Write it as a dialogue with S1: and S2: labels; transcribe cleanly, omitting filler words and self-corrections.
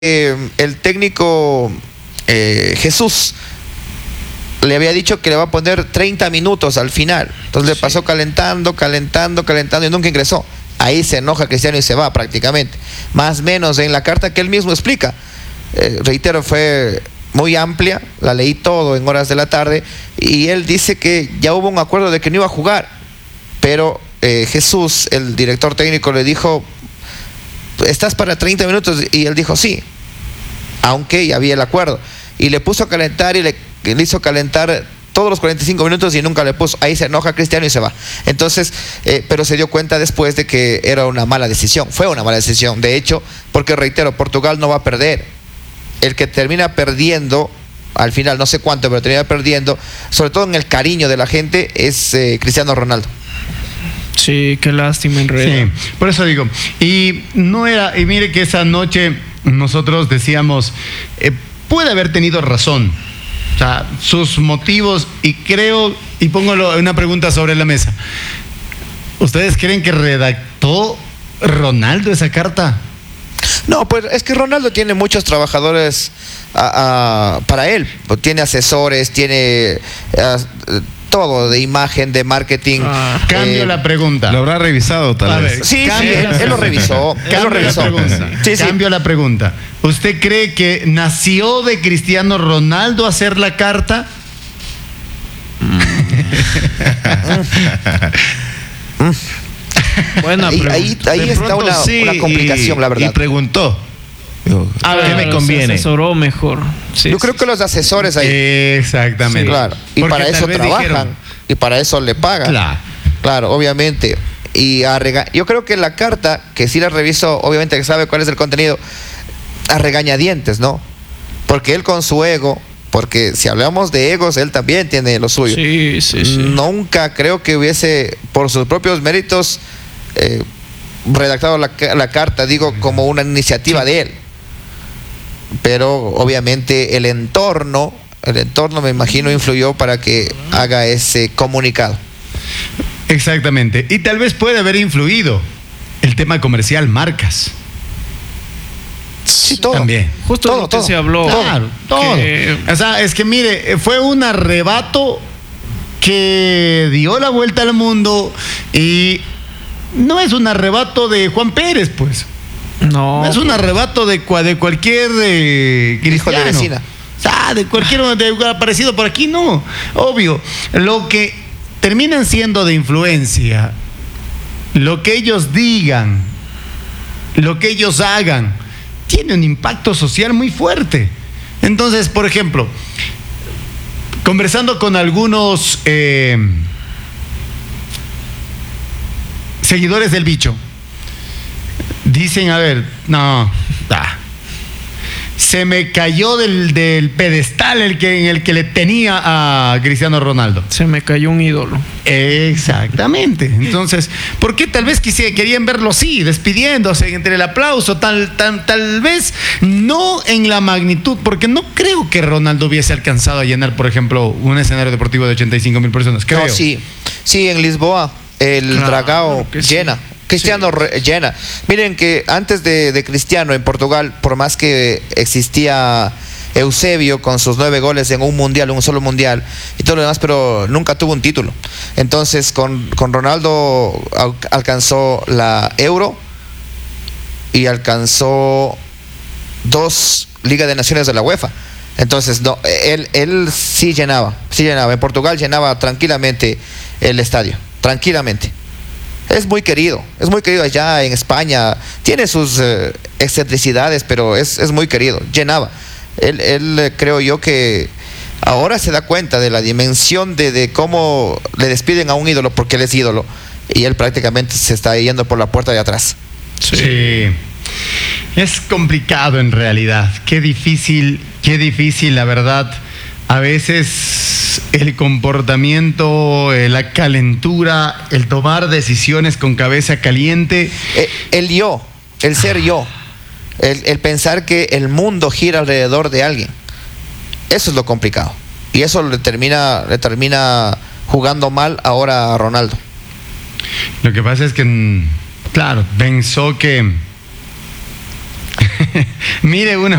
S1: el técnico Jesús le había dicho que le va a poner 30 minutos al final. Entonces le pasó calentando y nunca ingresó. Ahí se enoja Cristiano y se va prácticamente. Más o menos en la carta que él mismo explica. Reitero, fue muy amplia, la leí todo en horas de la tarde, y él dice que ya hubo un acuerdo de que no iba a jugar, pero Jesús, el director técnico, le dijo: ¿estás para 30 minutos? Y él dijo sí, aunque ya había el acuerdo, y le puso a calentar y le hizo calentar todos los 45 minutos y nunca le puso. Ahí se enoja Cristiano y se va. Entonces, pero se dio cuenta después de que era una mala decisión. Fue una mala decisión, de hecho, porque reitero, Portugal no va a perder. El que termina perdiendo, al final no sé cuánto, pero termina perdiendo, sobre todo en el cariño de la gente, es Cristiano Ronaldo.
S2: Sí, qué lástima en realidad.
S3: Sí, por eso digo. Y no era, y mire que esa noche nosotros decíamos, puede haber tenido razón. O sea, sus motivos, y creo, y pongo una pregunta sobre la mesa. ¿Ustedes creen que redactó Ronaldo esa carta?
S1: No, pues es que Ronaldo tiene muchos trabajadores para él. Tiene asesores, tiene todo de imagen, de marketing.
S3: Cambio la pregunta.
S4: Lo habrá revisado tal vez.
S1: Sí, él lo revisó.
S3: Cambio la pregunta. ¿Usted cree que nació de Cristiano Ronaldo hacer la carta?
S1: Ahí está una complicación, la verdad.
S4: Y preguntó:
S2: ¿qué me conviene? Se asesoró mejor. Sí,
S1: yo creo que los asesores ahí.
S3: Exactamente.
S1: Sí, claro. Y porque para eso trabajan. Y para eso le pagan. Claro, obviamente. Y yo creo que la carta, que sí la revisó, obviamente que sabe cuál es el contenido, a regañadientes, ¿no? Porque él con su ego, porque si hablamos de egos, él también tiene lo suyo.
S2: Sí.
S1: Nunca creo que hubiese, por sus propios méritos, redactado la carta, digo, como una iniciativa de él. Pero obviamente el entorno me imagino influyó para que haga ese comunicado.
S3: Exactamente. Y tal vez puede haber influido el tema comercial, marcas.
S1: Sí, todo.
S3: También.
S2: Justo todo se habló.
S3: Claro, todo. O sea, es que mire, fue un arrebato que dio la vuelta al mundo, y no es un arrebato de Juan Pérez, pues.
S2: No.
S3: Es un arrebato de cualquier cristiano.
S1: De vecina.
S3: O sea, de cualquier aparecido por aquí, no. Obvio. Lo que terminan siendo de influencia, lo que ellos digan, lo que ellos hagan, tiene un impacto social muy fuerte. Entonces, por ejemplo, conversando con algunos seguidores del bicho, dicen: a ver, se me cayó del pedestal en el que le tenía a Cristiano Ronaldo.
S2: Se me cayó un ídolo.
S3: Exactamente. Entonces, ¿por qué tal vez querían verlo así, despidiéndose entre el aplauso? Tal vez no en la magnitud, porque no creo que Ronaldo hubiese alcanzado a llenar, por ejemplo, un escenario deportivo de 85,000 personas. Creo.
S1: No, sí, en Lisboa, el Dragao llena. Cristiano llena. Miren que antes de Cristiano en Portugal, por más que existía Eusebio con sus 9 goles en un solo mundial y todo lo demás, pero nunca tuvo un título. Entonces con Ronaldo alcanzó la Euro y alcanzó 2 Ligas de Naciones de la UEFA. Entonces no, él sí llenaba. En Portugal llenaba tranquilamente el estadio, tranquilamente. Es muy querido allá en España. Tiene sus excentricidades, pero es muy querido. Llenaba. Él creo yo que ahora se da cuenta de la dimensión de cómo le despiden a un ídolo, porque él es ídolo, y él prácticamente se está yendo por la puerta de atrás.
S3: Sí. Es complicado en realidad. Qué difícil, la verdad. A veces el comportamiento, la calentura, el tomar decisiones con cabeza caliente.
S1: El ser yo. El pensar que el mundo gira alrededor de alguien. Eso es lo complicado. Y eso le termina jugando mal ahora a Ronaldo.
S3: Lo que pasa es que, claro, pensó que Mire una